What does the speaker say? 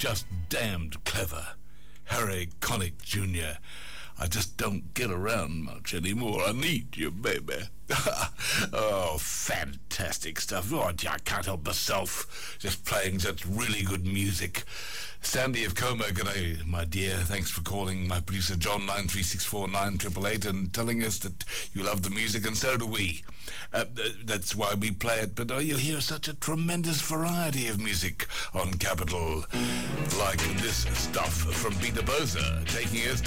just damned clever. Harry Connick Jr. I just don't get around much anymore. I need you, baby. Oh, fantastic stuff. Oh, I can't help myself just playing such really good music. Sandy of Como, g'day, my dear. Thanks for calling my producer John 93649888 and telling us that you love the music, and so do we. That's why we play it. But you'll hear such a tremendous variety of music on Capital, like this stuff from Peter Boza, taking us